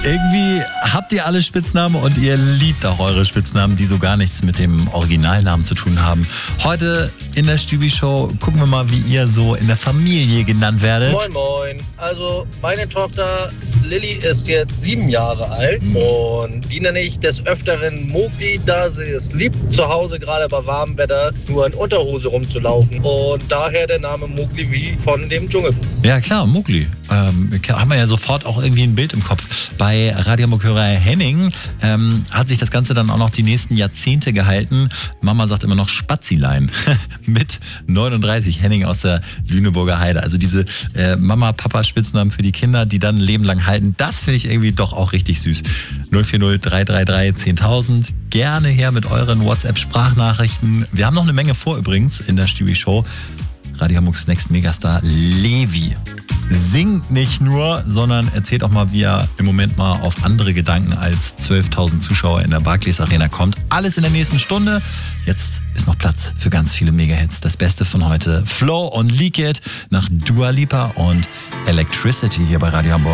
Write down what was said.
Irgendwie habt ihr alle Spitznamen und ihr liebt auch eure Spitznamen, die so gar nichts mit dem Originalnamen zu tun haben. Heute in der Stübi-Show gucken wir mal, wie ihr so in der Familie genannt werdet. Moin, moin. Also meine Tochter Lilly ist jetzt 7 Jahre alt und die nenne ich des Öfteren Mogli, da sie es liebt, zu Hause gerade bei warmem Wetter nur in Unterhose rumzulaufen. Und daher der Name Mogli wie von dem Dschungelbuch. Ja klar, Mogli. Haben wir ja sofort auch irgendwie ein Bild im Kopf. Bei Radiomokörer Henning hat sich das Ganze dann auch noch die nächsten Jahrzehnte gehalten. Mama sagt immer noch Spatzilein mit 39, Henning aus der Lüneburger Heide. Also diese Mama-Papa-Spitznamen für die Kinder, die dann ein Leben lang halten, das finde ich irgendwie doch auch richtig süß. 040 333 10.000. Gerne her mit euren WhatsApp-Sprachnachrichten. Wir haben noch eine Menge vor übrigens in der Stübi-Show. Radio Hammocks Next Megastar Levi singt nicht nur, sondern erzählt auch mal, wie er im Moment mal auf andere Gedanken als 12.000 Zuschauer in der Barclays Arena kommt. Alles in der nächsten Stunde. Jetzt ist noch Platz für ganz viele Mega-Hits. Das Beste von heute: Flow und Leak It nach Dua Lipa und Electricity hier bei Radio Hamburg.